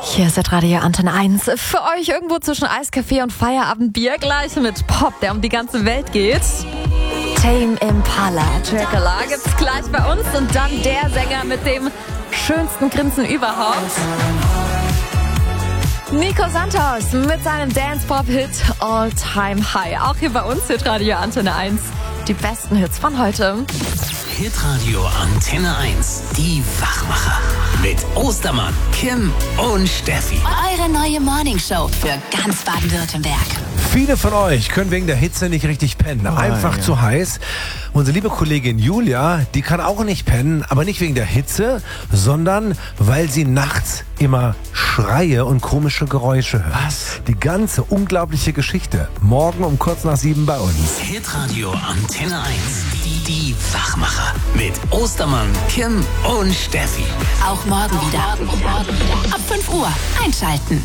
Hier ist Radio Antenne 1. Für euch irgendwo zwischen Eiskaffee und Feierabendbier, gleich mit Pop, der um die ganze Welt geht. Tame Impala, Dracula gibt's gleich bei uns und dann der Sänger mit dem schönsten Grinsen überhaupt. Nico Santos mit seinem Dance-Pop-Hit All Time High. Auch hier bei uns hört Radio Antenne 1 die besten Hits von heute. Hitradio Antenne 1, die Wachmacher. Mit Ostermann, Kim und Steffi. Eure neue Morningshow für ganz Baden-Württemberg. Viele von euch können wegen der Hitze nicht richtig pennen. Einfach zu heiß. Unsere liebe Kollegin Julia, die kann auch nicht pennen, aber nicht wegen der Hitze, sondern weil sie nachts immer Schreie und komische Geräusche hört. Was? Die ganze unglaubliche Geschichte. Morgen um kurz nach 7 bei uns. Hitradio Antenne 1, die Wachmacher. Mit Ostermann, Kim und Steffi. Auch morgen wieder. Ab 5 Uhr einschalten.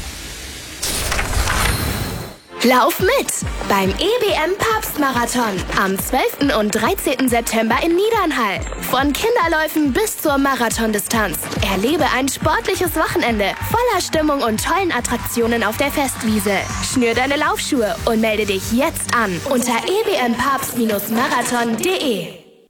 Lauf mit beim EBM Papstmarathon am 12. und 13. September in Niedernhall. Von Kinderläufen bis zur Marathondistanz. Erlebe ein sportliches Wochenende voller Stimmung und tollen Attraktionen auf der Festwiese. Schnür deine Laufschuhe und melde dich jetzt an unter ebmpapst-marathon.de.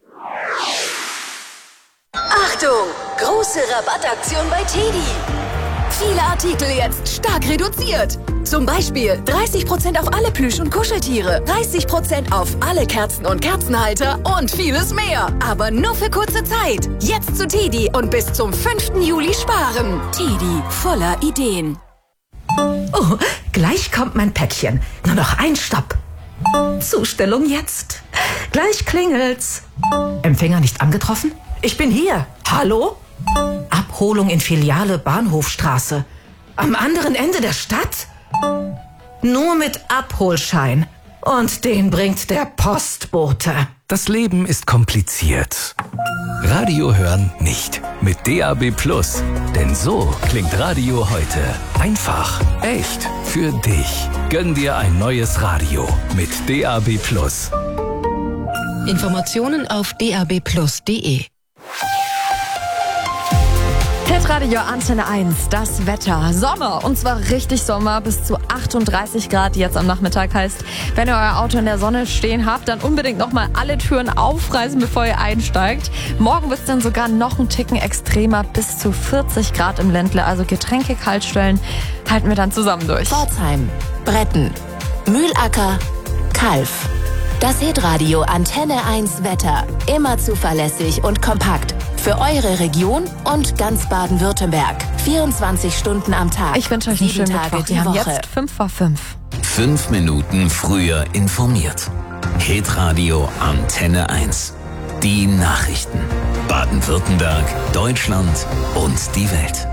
Achtung! Große Rabattaktion bei Teddy. Viele Artikel jetzt stark reduziert. Zum Beispiel 30% auf alle Plüsch- und Kuscheltiere, 30% auf alle Kerzen und Kerzenhalter und vieles mehr. Aber nur für kurze Zeit. Jetzt zu Teddy und bis zum 5. Juli sparen. Teddy, voller Ideen. Oh, gleich kommt mein Päckchen. Nur noch ein Stopp. Zustellung jetzt. Gleich klingelt's. Empfänger nicht angetroffen? Ich bin hier. Hallo? Abholung in Filiale Bahnhofstraße. Am anderen Ende der Stadt? Nur mit Abholschein. Und den bringt der Postbote. Das Leben ist kompliziert. Radio hören nicht. Mit DAB+. Denn so klingt Radio heute. Einfach, echt, für dich. Gönn dir ein neues Radio mit DAB+. Informationen auf dabplus.de. Hitradio Antenne 1, das Wetter. Sommer, und zwar richtig Sommer, bis zu 38 Grad jetzt am Nachmittag. Heißt, wenn ihr euer Auto in der Sonne stehen habt, dann unbedingt nochmal alle Türen aufreißen, bevor ihr einsteigt. Morgen wird es dann sogar noch einen Ticken extremer, bis zu 40 Grad im Ländle. Also Getränke kalt stellen, halten wir dann zusammen durch. Pforzheim, Bretten, Mühlacker, Kalf. Das Hitradio Antenne 1 Wetter. Immer zuverlässig und kompakt. Für eure Region und ganz Baden-Württemberg. 24 Stunden am Tag. Ich wünsche euch einen 7 schönen Tage Mittwoch. die Wir haben Woche. jetzt 5:05. 5 Minuten früher informiert. Hitradio Antenne 1. Die Nachrichten. Baden-Württemberg, Deutschland und die Welt.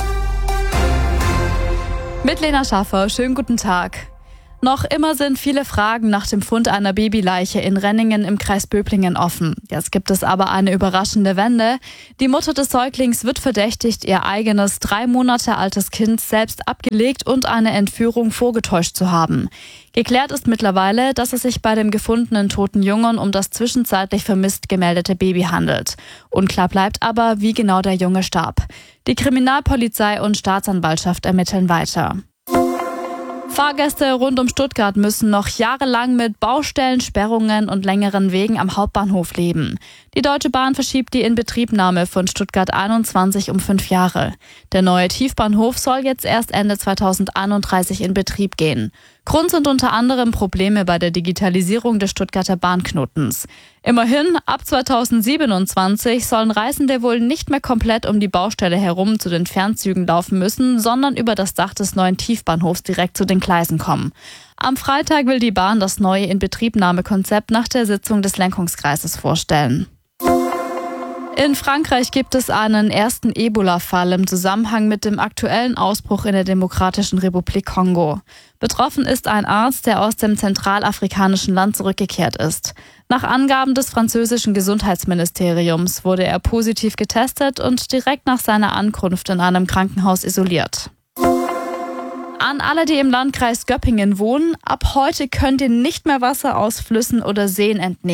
Mit Lena Schaffer, schönen guten Tag. Noch immer sind viele Fragen nach dem Fund einer Babyleiche in Renningen im Kreis Böblingen offen. Jetzt gibt es aber eine überraschende Wende. Die Mutter des Säuglings wird verdächtigt, ihr eigenes 3 Monate altes Kind selbst abgelegt und eine Entführung vorgetäuscht zu haben. Geklärt ist mittlerweile, dass es sich bei dem gefundenen toten Jungen um das zwischenzeitlich vermisst gemeldete Baby handelt. Unklar bleibt aber, wie genau der Junge starb. Die Kriminalpolizei und Staatsanwaltschaft ermitteln weiter. Fahrgäste rund um Stuttgart müssen noch jahrelang mit Baustellen, Sperrungen und längeren Wegen am Hauptbahnhof leben. Die Deutsche Bahn verschiebt die Inbetriebnahme von Stuttgart 21 um 5 Jahre. Der neue Tiefbahnhof soll jetzt erst Ende 2031 in Betrieb gehen. Grund sind unter anderem Probleme bei der Digitalisierung des Stuttgarter Bahnknotens. Immerhin, ab 2027 sollen Reisende wohl nicht mehr komplett um die Baustelle herum zu den Fernzügen laufen müssen, sondern über das Dach des neuen Tiefbahnhofs direkt zu den Gleisen kommen. Am Freitag will die Bahn das neue Inbetriebnahmekonzept nach der Sitzung des Lenkungskreises vorstellen. In Frankreich gibt es einen ersten Ebola-Fall im Zusammenhang mit dem aktuellen Ausbruch in der Demokratischen Republik Kongo. Betroffen ist ein Arzt, der aus dem zentralafrikanischen Land zurückgekehrt ist. Nach Angaben des französischen Gesundheitsministeriums wurde er positiv getestet und direkt nach seiner Ankunft in einem Krankenhaus isoliert. An alle, die im Landkreis Göppingen wohnen, ab heute könnt ihr nicht mehr Wasser aus Flüssen oder Seen entnehmen.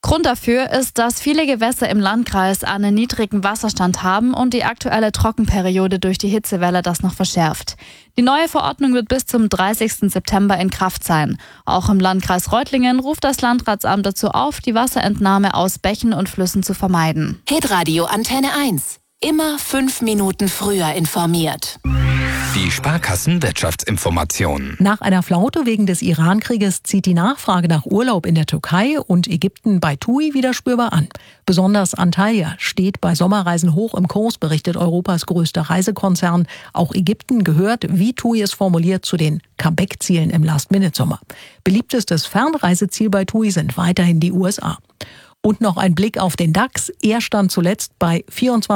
Grund dafür ist, dass viele Gewässer im Landkreis einen niedrigen Wasserstand haben und die aktuelle Trockenperiode durch die Hitzewelle das noch verschärft. Die neue Verordnung wird bis zum 30. September in Kraft sein. Auch im Landkreis Reutlingen ruft das Landratsamt dazu auf, die Wasserentnahme aus Bächen und Flüssen zu vermeiden. Hitradio Antenne 1. Immer 5 Minuten früher informiert. Die Sparkassen-Wirtschaftsinformationen. Nach einer Flaute wegen des Iran-Krieges zieht die Nachfrage nach Urlaub in der Türkei und Ägypten bei TUI wieder spürbar an. Besonders Antalya steht bei Sommerreisen hoch im Kurs, berichtet Europas größter Reisekonzern. Auch Ägypten gehört, wie TUI es formuliert, zu den Comeback-Zielen im Last-Minute-Sommer. Beliebtestes Fernreiseziel bei TUI sind weiterhin die USA. Und noch ein Blick auf den DAX. Er stand zuletzt bei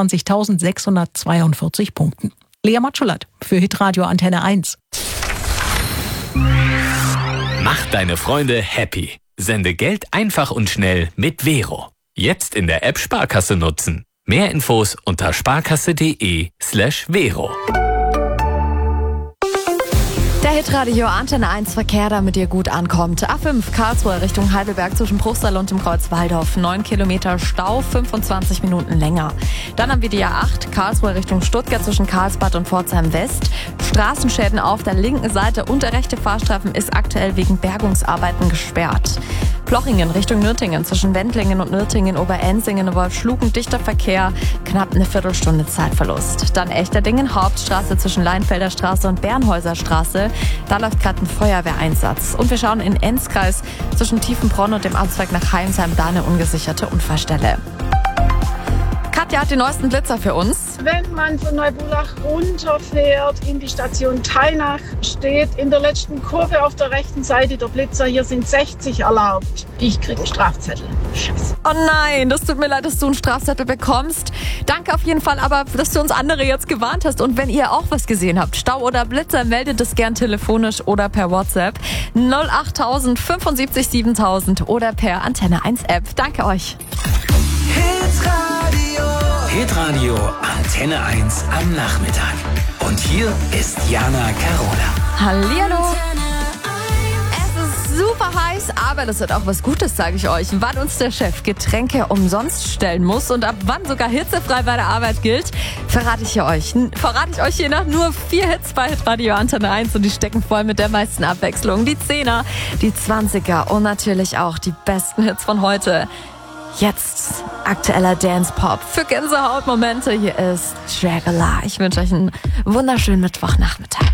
24.642 Punkten. Lea Matschulat für Hitradio Antenne 1. Mach deine Freunde happy. Sende Geld einfach und schnell mit Vero. Jetzt in der App Sparkasse nutzen. Mehr Infos unter sparkasse.de/Vero. Der Hitradio Antenne 1 Verkehr, damit ihr gut ankommt. A5 Karlsruhe Richtung Heidelberg zwischen Bruchsal und dem Kreuz Waldorf. 9 Kilometer Stau, 25 Minuten länger. Dann haben wir die A8 Karlsruhe Richtung Stuttgart zwischen Karlsbad und Pforzheim West. Straßenschäden auf der linken Seite und der rechte Fahrstreifen ist aktuell wegen Bergungsarbeiten gesperrt. Plochingen Richtung Nürtingen zwischen Wendlingen und Nürtingen, Oberensingen, Wolfschlugen, dichter Verkehr, knapp eine Viertelstunde Zeitverlust. Dann Echterdingen, Hauptstraße zwischen Leinfelder Straße und Bernhäuser Straße. Da läuft gerade ein Feuerwehreinsatz. Und wir schauen in Enzkreis zwischen Tiefenbronn und dem Ausweg nach Heimsheim, da eine ungesicherte Unfallstelle. Katja hat die neuesten Blitzer für uns. Wenn man von Neubulach runterfährt in die Station Teinach, steht in der letzten Kurve auf der rechten Seite der Blitzer. Hier sind 60 erlaubt. Ich kriege einen Strafzettel. Scheiße. Oh nein, das tut mir leid, dass du einen Strafzettel bekommst. Danke auf jeden Fall aber, dass du uns andere jetzt gewarnt hast. Und wenn ihr auch was gesehen habt, Stau oder Blitzer, meldet es gern telefonisch oder per WhatsApp 08000 75 7000 oder per Antenne 1 App. Danke euch. Hitradio Antenne 1 am Nachmittag. Und hier ist Jana Carola. Hallihallo. Es ist super heiß, aber das wird auch was Gutes, sage ich euch. Wann uns der Chef Getränke umsonst stellen muss und ab wann sogar hitzefrei bei der Arbeit gilt, verrate ich euch hier nach nur 4 Hits bei Hitradio Antenne 1 und die stecken voll mit der meisten Abwechslung. Die 10er, die 20er und natürlich auch die besten Hits von heute. Jetzt aktueller Dance-Pop für Gänsehautmomente. Hier ist Dragula. Ich wünsche euch einen wunderschönen Mittwochnachmittag.